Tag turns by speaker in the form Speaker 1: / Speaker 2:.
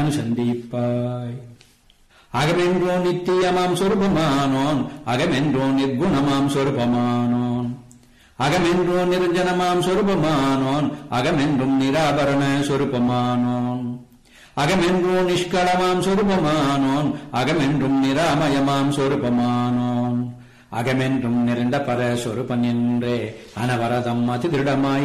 Speaker 1: அனுசந்திப்பாய். அகமென்றோ நித்தியமாம் சொருபமானோன், அகமென்றோ நிர்குணமாம் சொருபமானோன், அகமென்றோ நிரஞ்சனமாம் சொருபமானோன், அகமென்றும் நிராபரண சொருபமானோன், அகமென்றோ நிஷ்களமாம் சொருபமானோன், அகமென்றும் நிராமயமாம் சொருபமானோன், அகமென்றும் நிறைந்த பர சொருபன் என்றே அனவரதம் அதிதிருடமாய்